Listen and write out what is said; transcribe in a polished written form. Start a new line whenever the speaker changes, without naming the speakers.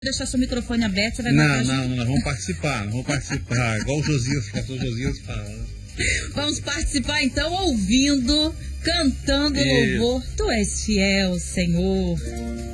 deixar seu microfone aberto, você vai
Não, vamos participar, igual o Josias, o pastor Josias fala.
Vamos participar então ouvindo, cantando louvor. Tu és fiel, Senhor.